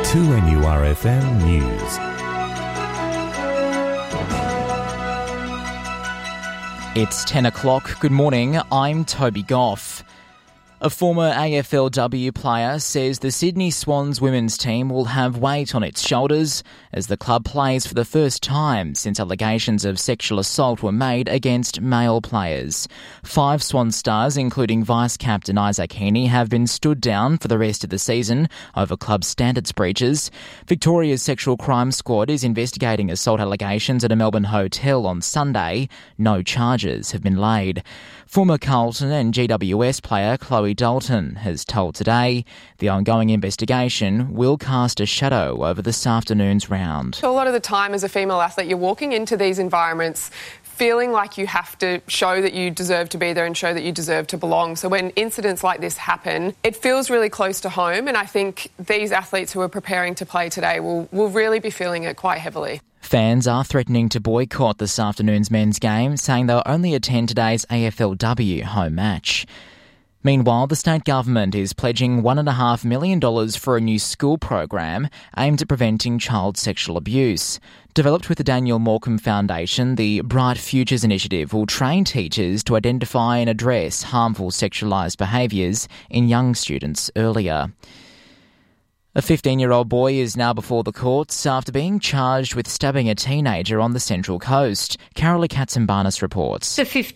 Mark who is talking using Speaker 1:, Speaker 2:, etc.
Speaker 1: 2NURFM News.
Speaker 2: It's 10 o'clock. Good morning, I'm Toby Goff. A former AFLW player says the Sydney Swans women's team will have weight on its shoulders as the club plays for the first time since allegations of sexual assault were made against male players. 5 Swan stars, including vice-captain Isaac Heaney, have been stood down for the rest of the season over club standards breaches. Victoria's Sexual Crime Squad is investigating assault allegations at a Melbourne hotel on Sunday. No charges have been laid. Former Carlton and GWS player Chloe Dalton has told Today the ongoing investigation will cast a shadow over this afternoon's round.
Speaker 3: So a lot of the time as a female athlete, you're walking into these environments feeling like you have to show that you deserve to be there and show that you deserve to belong. So when incidents like this happen, it feels really close to home, and I think these athletes who are preparing to play today will really be feeling it quite heavily.
Speaker 2: Fans are threatening to boycott this afternoon's men's game, saying they'll only attend today's AFLW home match. Meanwhile, the state government is pledging $1.5 million for a new school program aimed at preventing child sexual abuse. Developed with the Daniel Morcombe Foundation, the Bright Futures initiative will train teachers to identify and address harmful sexualised behaviours in young students earlier. A 15-year-old boy is now before the courts after being charged with stabbing a teenager on the Central Coast. Carolee Katsimbarnis reports.
Speaker 4: The